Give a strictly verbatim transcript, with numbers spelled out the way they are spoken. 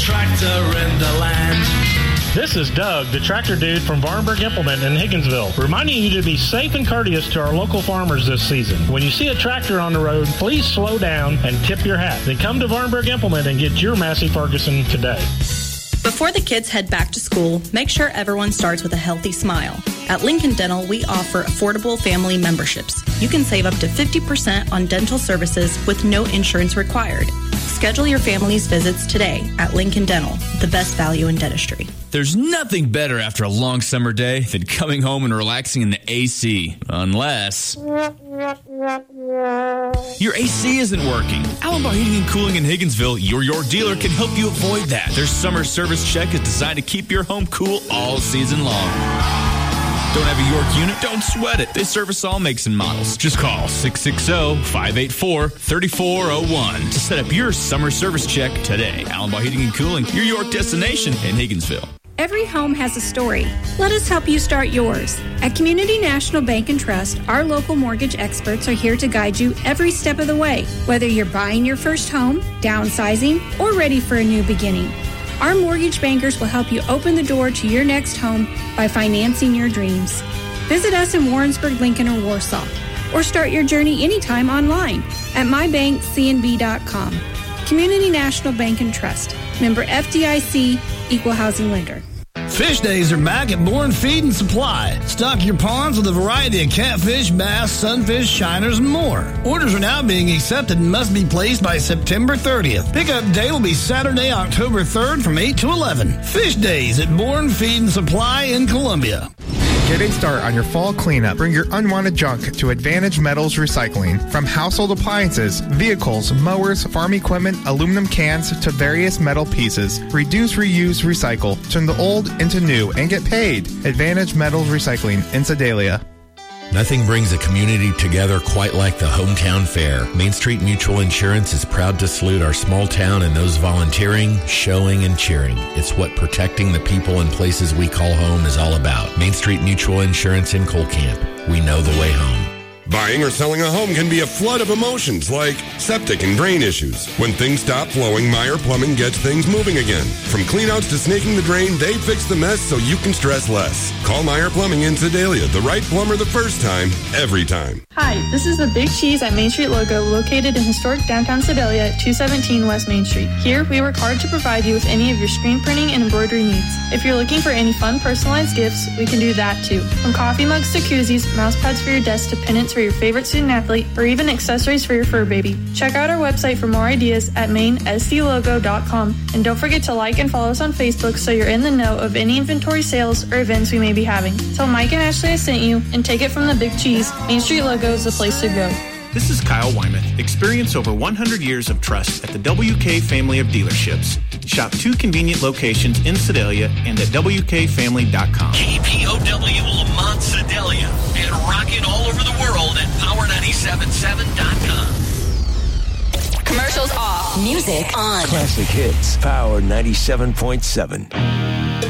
tractor in the land. This is Doug, the tractor dude from Varnberg Implement in Higginsville, reminding you to be safe and courteous to our local farmers this season. When you see a tractor on the road, please slow down and tip your hat. Then come to Varnberg Implement and get your Massey Ferguson today. Before the kids head back to school, make sure everyone starts with a healthy smile. At Lincoln Dental, we offer affordable family memberships. You can save up to fifty percent on dental services with no insurance required. Schedule your family's visits today at Lincoln Dental, the best value in dentistry. There's nothing better after a long summer day than coming home and relaxing in the A C. Unless your A C isn't working. Allenbar Heating and Cooling in Higginsville, your York dealer, can help you avoid that. Their summer service check is designed to keep your home cool all season long. Don't have a York unit? Don't sweat it. They service all makes and models. Just call six six zero, five eight four, three four zero one to set up your summer service check today. Allenbar Heating and Cooling, your York destination in Higginsville. Every home has a story. Let us help you start yours. At Community National Bank and Trust, our local mortgage experts are here to guide you every step of the way, whether you're buying your first home, downsizing, or ready for a new beginning. Our mortgage bankers will help you open the door to your next home by financing your dreams. Visit us in Warrensburg, Lincoln, or Warsaw, or start your journey anytime online at my bank c n b dot com. Community National Bank and Trust, member F D I C, equal housing lender. Fish days are back at Bourne Feed and Supply. Stock your ponds with a variety of catfish, bass, sunfish, shiners, and more. Orders are now being accepted and must be placed by September thirtieth. Pickup day will be Saturday, October third from eight to eleven. Fish days at Bourne Feed and Supply in Columbia. Get a start on your fall cleanup. Bring your unwanted junk to Advantage Metals Recycling. From household appliances, vehicles, mowers, farm equipment, aluminum cans, to various metal pieces. Reduce, reuse, recycle. Turn the old into new and get paid. Advantage Metals Recycling in Sedalia. Nothing brings a community together quite like the Hometown Fair. Main Street Mutual Insurance is proud to salute our small town and those volunteering, showing, and cheering. It's what protecting the people and places we call home is all about. Main Street Mutual Insurance in Colcamp. We know the way home. Buying or selling a home can be a flood of emotions like septic and drain issues. When things stop flowing, Meyer Plumbing gets things moving again. From cleanouts to snaking the drain, they fix the mess so you can stress less. Call Meyer Plumbing in Sedalia. The right plumber the first time, every time. Hi, this is the Big Cheese at Main Street Logo, located in historic downtown Sedalia at two seventeen West Main Street. Here, we work hard to provide you with any of your screen printing and embroidery needs. If you're looking for any fun personalized gifts, we can do that too. From coffee mugs to koozies, mouse pads for your desk to pennants for your favorite student athlete, or even accessories for your fur baby. Check out our website for more ideas at main s c logo dot com, and don't forget to like and follow us on Facebook so you're in the know of any inventory sales or events we may be having. Tell Mike and Ashley I sent you, and take it from the Big Cheese. Main Street Logo is the place to go. This is Kyle Wyman. Experience over one hundred years of trust at the W K family of dealerships. Shop two convenient locations in Sedalia and at w k family dot com. K P O W Lamont Sedalia and rocking all over the world at power nine seven seven dot com. Commercials off. Music on. Classic hits. Power ninety-seven point seven.